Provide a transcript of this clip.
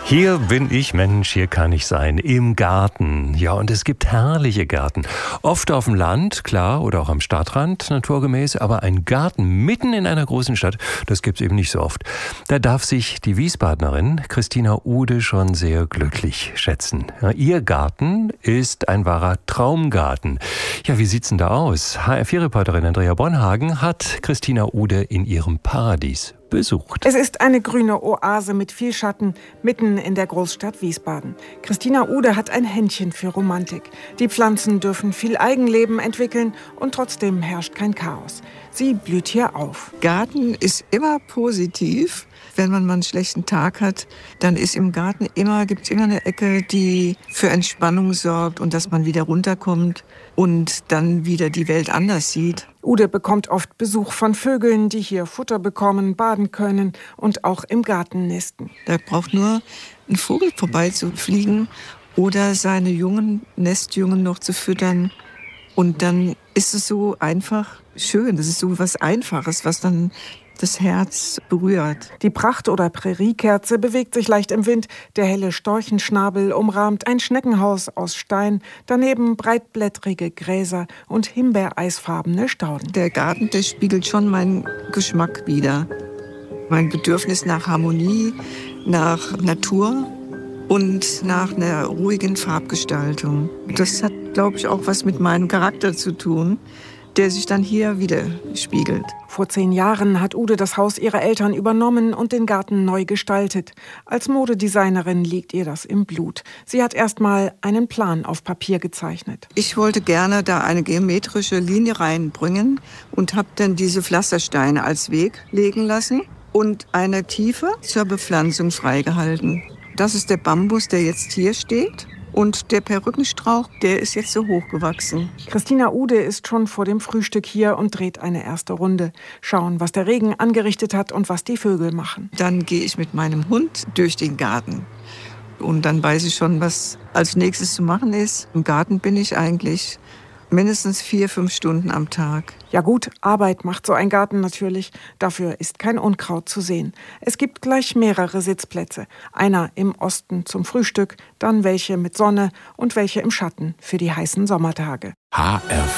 Hier bin ich, Mensch, hier kann ich sein, im Garten. Ja, und es gibt herrliche Gärten. Oft auf dem Land, klar, oder auch am Stadtrand, naturgemäß. Aber ein Garten mitten in einer großen Stadt, das gibt's eben nicht so oft. Da darf sich die Wiesbadenerin Christina Ude schon sehr glücklich schätzen. Ja, ihr Garten ist ein wahrer Traumgarten. Ja, wie sieht's denn da aus? HR4-Reporterin Andrea Bonhagen hat Christina Ude in ihrem Paradies besucht. Es ist eine grüne Oase mit viel Schatten, mitten in der Großstadt Wiesbaden. Christina Ude hat ein Händchen für Romantik. Die Pflanzen dürfen viel Eigenleben entwickeln und trotzdem herrscht kein Chaos. Sie blüht hier auf. Garten ist immer positiv. Wenn man mal einen schlechten Tag hat, dann ist im Garten gibt's immer eine Ecke, die für Entspannung sorgt und dass man wieder runterkommt und dann wieder die Welt anders sieht. Ude bekommt oft Besuch von Vögeln, die hier Futter bekommen, baden können und auch im Garten nisten. Da braucht nur ein Vogel vorbeizufliegen oder seine Nestjungen noch zu füttern. Und dann ist es so einfach schön. Das ist so was Einfaches, was dann das Herz berührt. Die Pracht- oder Präriekerze bewegt sich leicht im Wind. Der helle Storchenschnabel umrahmt ein Schneckenhaus aus Stein. Daneben breitblättrige Gräser und himbeereisfarbene Stauden. Der Garten, der spiegelt schon meinen Geschmack wider. Mein Bedürfnis nach Harmonie, nach Natur und nach einer ruhigen Farbgestaltung. Das hat, glaube ich, auch was mit meinem Charakter zu tun, der sich dann hier wieder spiegelt. Vor 10 Jahren hat Ude das Haus ihrer Eltern übernommen und den Garten neu gestaltet. Als Modedesignerin liegt ihr das im Blut. Sie hat erst mal einen Plan auf Papier gezeichnet. Ich wollte gerne da eine geometrische Linie reinbringen und habe dann diese Pflastersteine als Weg legen lassen und eine Tiefe zur Bepflanzung freigehalten. Das ist der Bambus, der jetzt hier steht. Und der Perückenstrauch, der ist jetzt so hochgewachsen. Christina Ude ist schon vor dem Frühstück hier und dreht eine erste Runde. Schauen, was der Regen angerichtet hat und was die Vögel machen. Dann gehe ich mit meinem Hund durch den Garten. Und dann weiß ich schon, was als nächstes zu machen ist. Im Garten bin ich eigentlich mindestens 4-5 Stunden am Tag. Ja gut, Arbeit macht so ein Garten natürlich. Dafür ist kein Unkraut zu sehen. Es gibt gleich mehrere Sitzplätze. Einer im Osten zum Frühstück, dann welche mit Sonne und welche im Schatten für die heißen Sommertage. HR